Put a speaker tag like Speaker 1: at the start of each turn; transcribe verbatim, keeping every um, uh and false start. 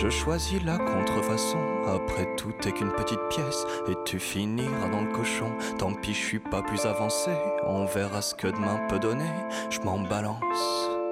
Speaker 1: Je choisis la contrefaçon. Après tout t'es qu'une petite pièce et tu finiras dans le cochon. Tant pis je suis pas plus avancé, on verra ce que demain peut donner. Je m'en balance